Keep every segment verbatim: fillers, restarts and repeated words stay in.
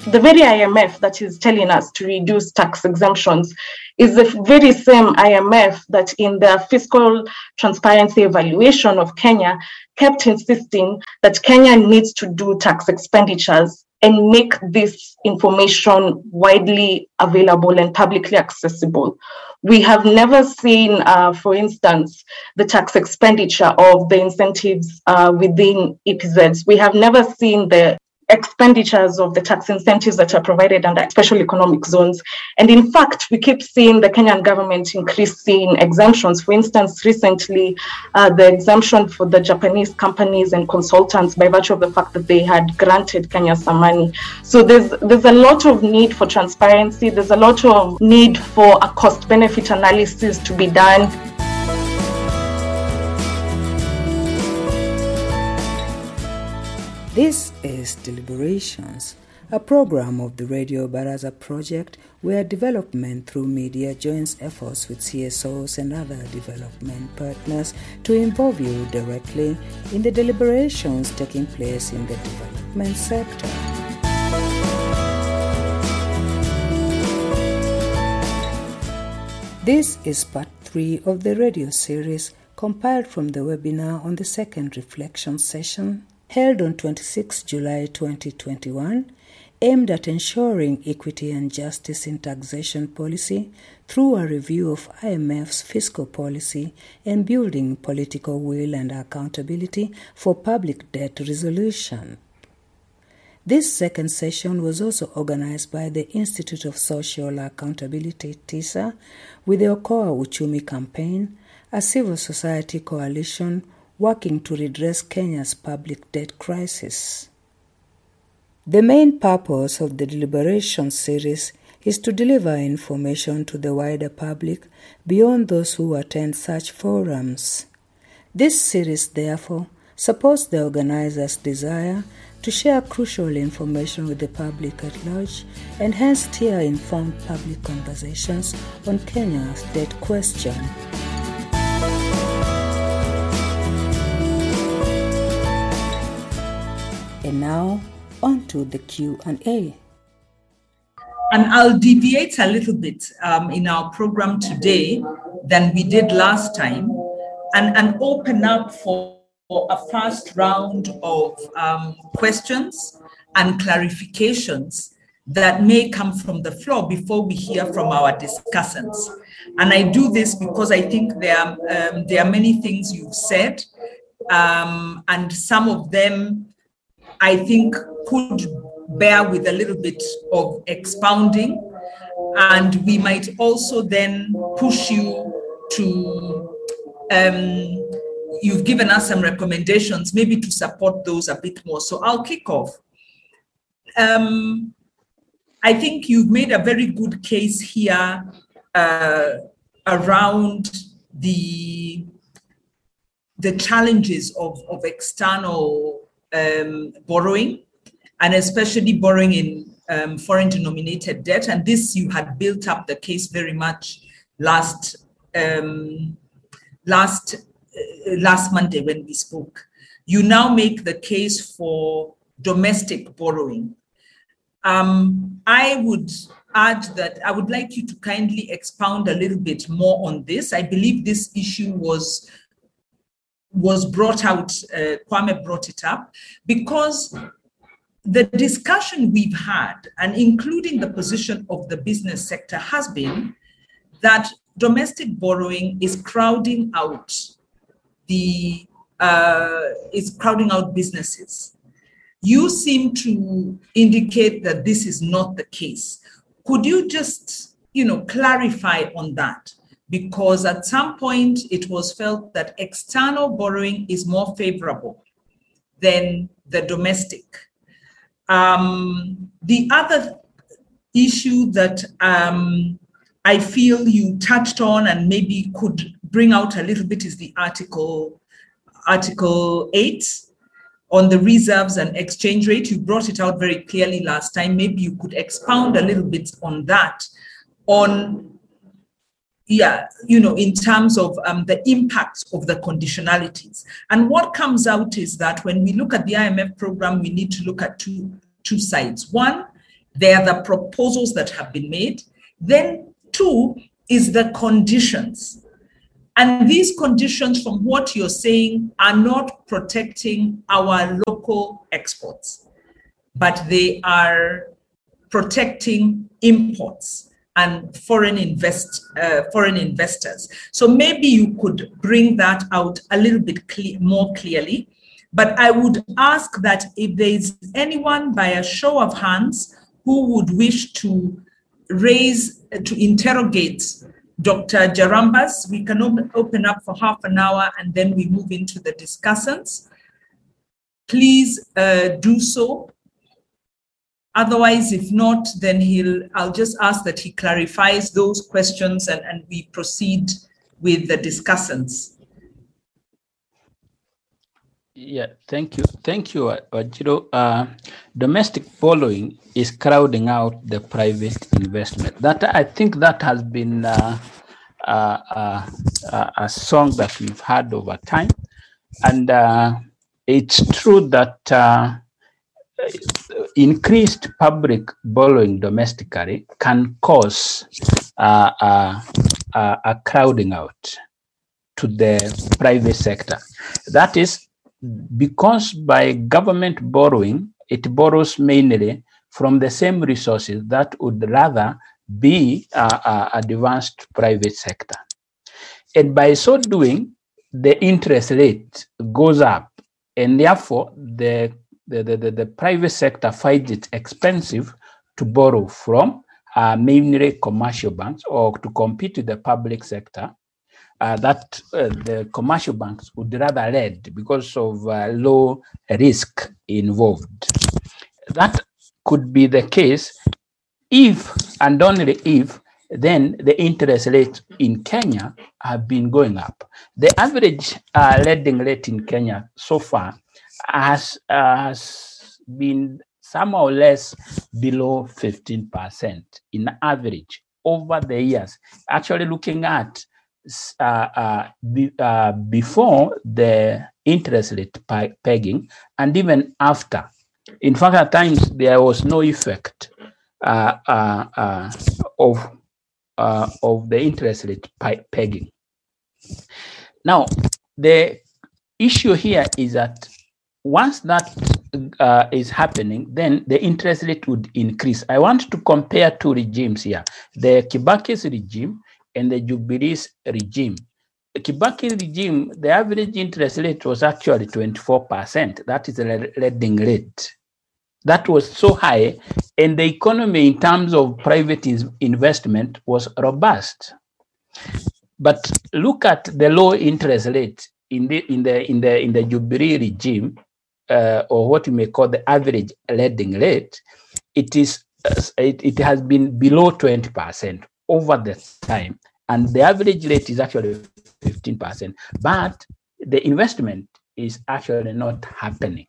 the very I M F that is telling us to reduce tax exemptions is the very same I M F that in their fiscal transparency evaluation of Kenya kept insisting that Kenya needs to do tax expenditures and make this information widely available and publicly accessible. We have never seen, uh, for instance, the tax expenditure of the incentives uh, within E P Zs. We have never seen the expenditures of the tax incentives that are provided under special economic zones. And in fact, we keep seeing the Kenyan government increasing exemptions. For instance, recently, uh, the exemption for the Japanese companies and consultants by virtue of the fact that they had granted Kenya some money. So there's, there's a lot of need for transparency. There's a lot of need for a cost-benefit analysis to be done. This is Deliberations, a program of the Radio Baraza project where development through media joins efforts with C S Os and other development partners to involve you directly in the deliberations taking place in the development sector. This is part three of the radio series compiled from the webinar on the second reflection session held on the twenty-sixth of July twenty twenty-one, aimed at ensuring equity and justice in taxation policy through a review of I M F's fiscal policy and building political will and accountability for public debt resolution. This second session was also organized by the Institute of Social Accountability, TISA, with the Okoa Uchumi campaign, a civil society coalition working to redress Kenya's public debt crisis. The main purpose of the deliberation series is to deliver information to the wider public beyond those who attend such forums. This series, therefore, supports the organizers' desire to share crucial information with the public at large and hence steer informed public conversations on Kenya's debt question. And now, on to the Q and A. And I'll deviate a little bit um, in our program today than we did last time and, and open up for, for a first round of um, questions and clarifications that may come from the floor before we hear from our discussants. And I do this because I think there are, um, there are many things you've said, um, and some of them I think could bear with a little bit of expounding, and we might also then push you to, um, you've given us some recommendations, maybe to support those a bit more. So I'll kick off. Um, I think you've made a very good case here uh, around the, the challenges of, of external Um, borrowing, and especially borrowing in um, foreign denominated debt. And this, you had built up the case very much last um, last uh, last Monday when we spoke. You now make the case for domestic borrowing. Um, I would add that I would like you to kindly expound a little bit more on this. I believe this issue was was brought out, uh, Kwame brought it up, because the discussion we've had, and including the position of the business sector, has been that domestic borrowing is crowding out the, uh, is crowding out businesses. You seem to indicate that this is not the case. Could you just, you know, clarify on that? Because at some point it was felt that external borrowing is more favorable than the domestic. Um, the other issue that um, I feel you touched on and maybe could bring out a little bit is the article, Article eight on the reserves and exchange rate. You brought it out very clearly last time. Maybe you could expound a little bit on that, on Yeah, you know, in terms of um, the impacts of the conditionalities. And what comes out is that when we look at the I M F program, we need to look at two, two sides. One They are the proposals that have been made. Then two is the conditions. And these conditions, from what you're saying, are not protecting our local exports, but they are protecting imports and foreign invest uh, foreign investors. So maybe you could bring that out a little bit cle- more clearly. But I would ask that if there is anyone by a show of hands who would wish to raise, to interrogate Doctor Jarambas, we can open, open up for half an hour and then we move into the discussants. Please uh, do so. Otherwise, if not, then he'll, I'll just ask that he clarifies those questions and, and we proceed with the discussants. Yeah, thank you. Thank you, Wanjiru. Uh, domestic borrowing is crowding out the private investment. That I think that has been uh, uh, uh, uh, a song that we've had over time. And uh, it's true that uh, increased public borrowing domestically can cause uh, uh, uh, a crowding out to the private sector. That is because by government borrowing, it borrows mainly from the same resources that would rather be uh, uh, advanced private sector. And by so doing, the interest rate goes up, and therefore the, the, the, the private sector finds it expensive to borrow from uh, mainly commercial banks or to compete with the public sector. Uh, that uh, the commercial banks would rather lend because of uh, low risk involved. That could be the case if, and only if, then the interest rates in Kenya have been going up. The average uh, lending rate in Kenya so far has, uh, has been somehow less below fifteen percent in average over the years. Actually looking at Uh, uh, be, uh, before the interest rate pe- pegging and even after. In fact, at times there was no effect uh, uh, uh, of, uh, of the interest rate pe- pegging. Now, the issue here is that once that uh, is happening, then the interest rate would increase. I want to compare two regimes here, the Kibaki's regime and the Jubilee's regime. The Kibaki regime, the average interest rate was actually twenty-four percent. That is the lending rate. That was so high, and the economy in terms of private investment was robust. But look at the low interest rate in the in the in the in the Jubilee regime, uh, or what you may call the average lending rate. It is uh, it, it has been below twenty percent over the time, and the average rate is actually fifteen percent, but the investment is actually not happening.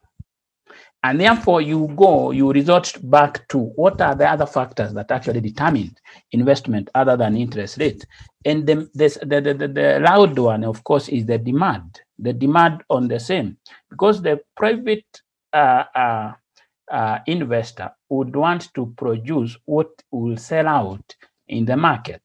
And therefore you go, you resort back to what are the other factors that actually determine investment other than interest rate. And the, this, the, the, the, the loud one, of course, is the demand, the demand on the same, because the private uh, uh, uh, investor would want to produce what will sell out in the market.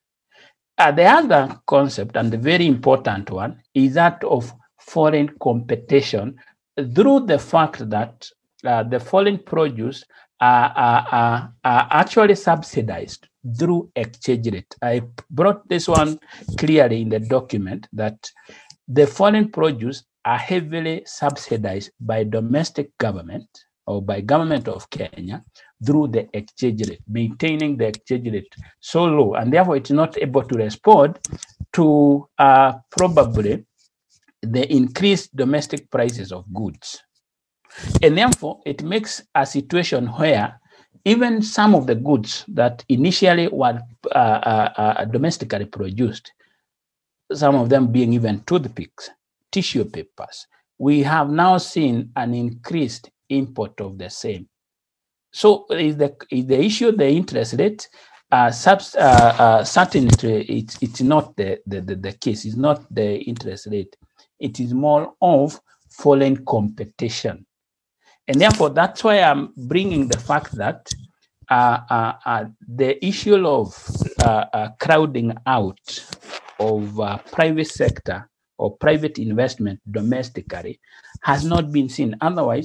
Uh, the other concept, and the very important one, is that of foreign competition through the fact that uh, the foreign produce are, are, are, are actually subsidized through exchange rate. I brought this one clearly in the document that the foreign produce are heavily subsidized by domestic government or by government of Kenya through the exchange rate, maintaining the exchange rate so low, and therefore it's not able to respond to uh, probably the increased domestic prices of goods. And therefore it makes a situation where even some of the goods that initially were uh, uh, uh, domestically produced, some of them being even toothpicks, tissue papers, we have now seen an increased import of the same. So is the, is the issue the interest rate? Uh, subs, uh, uh, certainly it's, it's not the, the, the, the case, it's not the interest rate. It is more of foreign competition. And therefore, that's why I'm bringing the fact that uh, uh, uh, the issue of uh, uh, crowding out of uh, private sector or private investment domestically has not been seen. Otherwise,